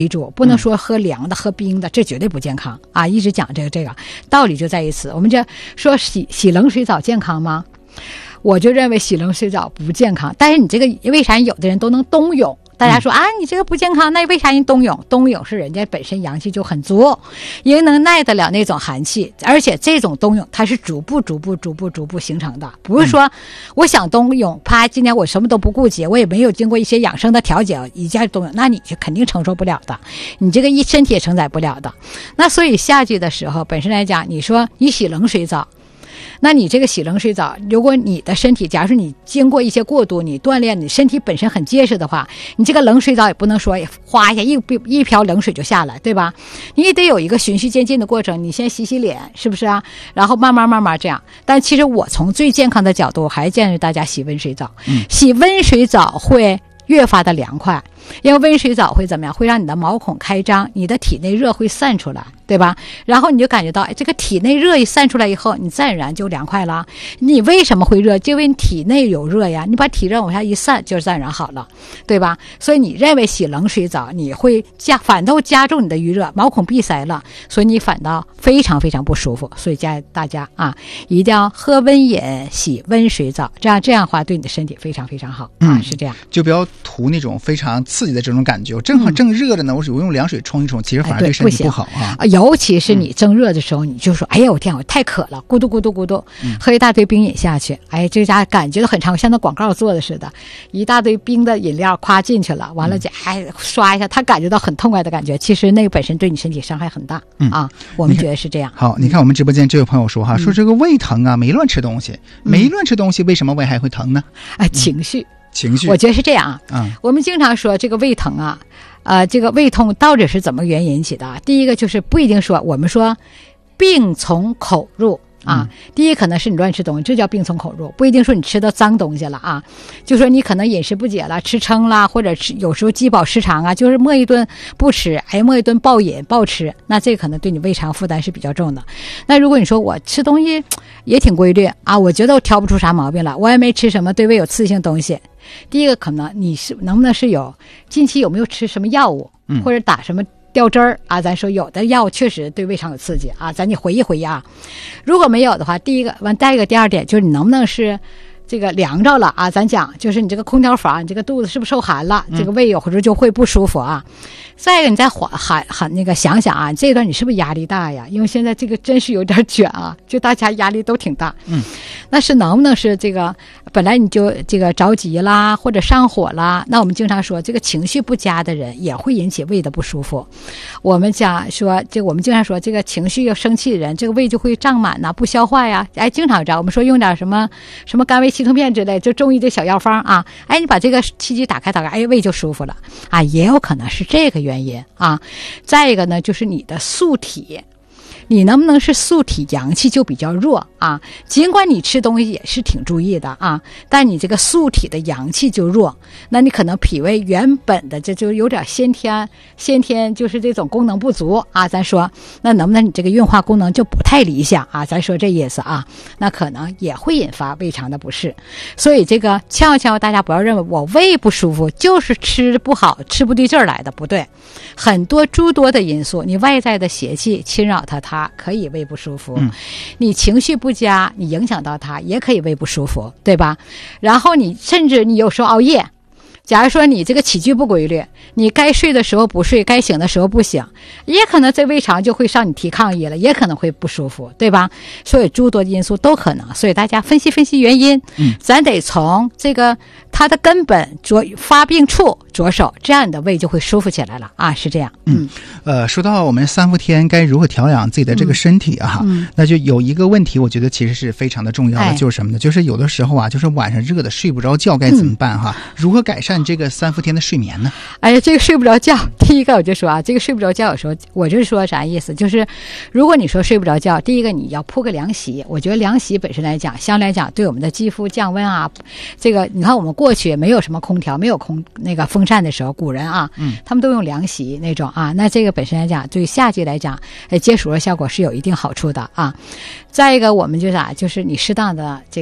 为主，不能说喝凉的、喝冰的，这绝对不健康啊！一直讲这个道理就在于此。我们这说洗冷水澡健康吗？我就认为洗冷水澡不健康。但是你这个为啥有的人都能冬泳？大家说啊，你这个不健康，那为啥人冬泳？冬泳是人家本身阳气就很足，也能耐得了那种寒气，而且这种冬泳它是逐步形成的，不是说我想冬泳，啪，今天我什么都不顾及，我也没有经过一些养生的调节，一下冬泳，那你就肯定承受不了的，你这个身体也承载不了的。那所以夏季的时候，本身来讲，你说你洗冷水澡。那你这个洗冷水澡，如果你的身体，假如说你经过一些过度，你锻炼，你身体本身很结实的话，你这个冷水澡也不能说哗一下一瓢冷水就下来，对吧？你也得有一个循序渐进的过程，你先洗脸，是不是啊？然后慢慢这样。但其实我从最健康的角度，还建议大家洗温水澡。洗温水澡会越发的凉快，因为温水澡会怎么样？会让你的毛孔开张，你的体内热会散出来，对吧？然后你就感觉到，这个体内热一散出来以后，你自然而然就凉快了。你为什么会热？就因为你体内有热呀，你把体热往下一散，就自然而然好了，对吧？所以你认为洗冷水澡，你会反倒加重你的余热，毛孔闭塞了，所以你反倒非常非常不舒服。所以建议大家啊，一定要喝温饮，洗温水澡，这样的话对你的身体非常非常好啊，是这样。 就不要图那种非常刺激的这种感觉，正好正热的呢，我用凉水冲一冲，其实反而对身体不好啊。 尤其是你正热的时候，你就说，哎呀，我天，我太渴了，咕嘟咕嘟咕嘟，喝一大堆冰饮下去，哎，这家感觉都很长，像那广告做的似的，一大堆冰的饮料夸进去了，完了就刷一下，他感觉到很痛快的感觉，其实那个本身对你身体伤害很大啊。我们觉得是这样。 好，你看我们直播间这位朋友说哈，说这个胃疼啊，没乱吃东西，为什么胃还会疼呢？ 情绪， 我觉得是这样啊。我们经常说这个胃疼啊，这个胃痛到底是怎么原因引起的？第一个就是不一定说，我们说病从口入啊。第一可能是你乱吃东西，这叫病从口入，不一定说你吃的脏东西了啊。就说你可能饮食不节了，吃撑了，或者有时候饥饱失常啊，就是末一顿不吃，末一顿暴饮暴吃，那这可能对你胃肠负担是比较重的。那如果你说我吃东西也挺规律啊，我觉得我挑不出啥毛病了，我也没吃什么对胃有刺激性东西。第一个可能你能不能是近期有没有吃什么药物，或者打什么吊针儿啊？咱说有的药确实对胃肠有刺激啊，你回忆啊。如果没有的话，第一个再一个第二点就是你能不能是这个凉着了啊？咱讲就是你这个空调房，你这个肚子是不是受寒了？这个胃有时候就会不舒服啊。再一个你再那个想想啊，这段你是不是压力大呀？因为现在这个真是有点卷啊，就大家压力都挺大。那是能不能是这个本来你就这个着急啦，或者上火啦？那我们经常说这个情绪不佳的人也会引起胃的不舒服。我们讲说我们经常说这个情绪要生气的人，这个胃就会胀满呐，不消化呀。经常这样，我们说用点什么甘味气通片之类，就中医的小药方啊。你把这个气机打开，胃就舒服了啊。也有可能是这个原因啊。再一个呢，就是你的素体。你能不能是素体阳气就比较弱啊？尽管你吃东西也是挺注意的啊，但你这个素体的阳气就弱，那你可能脾胃原本的这就有点先天就是这种功能不足啊。咱说那能不能你这个运化功能就不太理想啊？咱说这意思啊，那可能也会引发胃肠的不适。所以这个千万大家不要认为我胃不舒服就是吃不好吃不对劲儿来的，不对，很多诸多的因素，你外在的邪气侵扰它可以胃不舒服，你情绪不佳，你影响到它也可以胃不舒服，对吧？然后你甚至你有时候熬夜，假如说你这个起居不规律，你该睡的时候不睡，该醒的时候不醒，也可能这胃肠就会上你提抗议了，也可能会不舒服，对吧？所以诸多的因素都可能，所以大家分析原因，咱得从这个它的根本发病处着手，这样你的胃就会舒服起来了啊，是这样。 说到我们3伏天该如何调养自己的这个身体啊，那就有一个问题，我觉得其实是非常的重要的，就是什么呢？就是有的时候啊，就是晚上热的睡不着觉，该怎么办哈？如何改善这个3伏天的睡眠呢？ 这个睡不着觉，第一个我就说啊，这个睡不着觉有时候我就说啥意思，就是如果你说睡不着觉，第一个你要铺个凉席，我觉得凉席本身来讲，相对来讲对我们的肌肤降温啊，这个你看我们过去没有什么空调，没有那个风扇的时候，古人啊，他们都用凉席那种啊，那这个本身来讲，对夏季来讲，解暑的效果是有一定好处的啊。再一个，我们就是你适当的这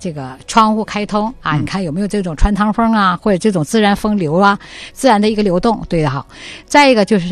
这个窗户开通啊，你看有没有这种穿堂风啊，或者这种自然风流啊，自然的一个流动，对的好。再一个就是